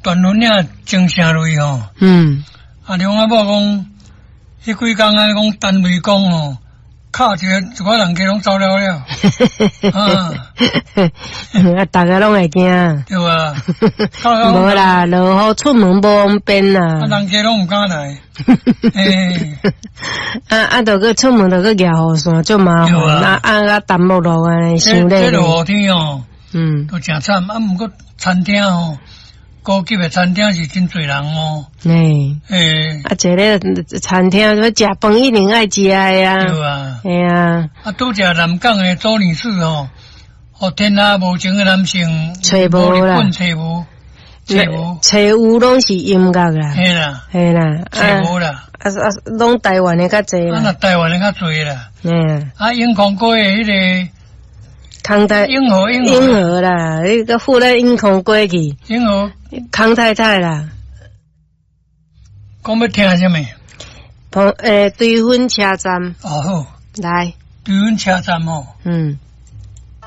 段轮呀精神类吼。啊，另外某讲，迄几工啊，讲单位讲吼，敲一个人家拢走了了。 啊，大家拢会惊。 对啊。 无啦，落雨出门无方便啦。 啊，人家拢唔敢来。 著个出门著个举雨伞，足麻烦。啊，淡薄落啊，伤累。 这落雨天哦，都真惨。啊，毋过餐厅哦。高级的餐厅是真侪人哦。啊， 一个餐厅要食饭一定爱食的呀。 对啊。 系啊。 啊，拄只南港的周女士哦，互天下无情的男性找无啦，找有拢是音乐啦。 嘿啦，找无啦。 拢台湾的较侪啦。 那台湾的较侪啦。啊，英空哥的迄个。 康太婴儿啦，迄个富咧英空过去。 婴儿康太太啦。 讲要听什么？ 对分车站。 哦好。 来。 对分车站哦。